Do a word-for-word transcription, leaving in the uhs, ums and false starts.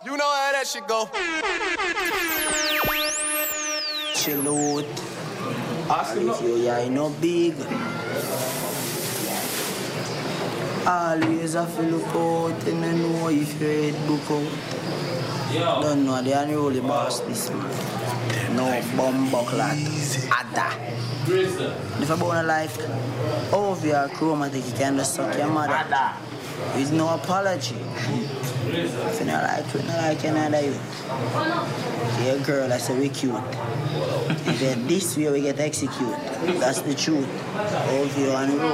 You know how that shit go. Chill out. And if you are no big, always have to look out and I know if your head book out. Don't know, they are the only boss this man. No bomb buckler. Ada. If I born a life, all of you are chromatic, you can just suck your mother. With no apology. If you don't like you, you don't like another you. Your girl, I say we cute. If you're this way, we get execute. That's the truth. All of you on the road.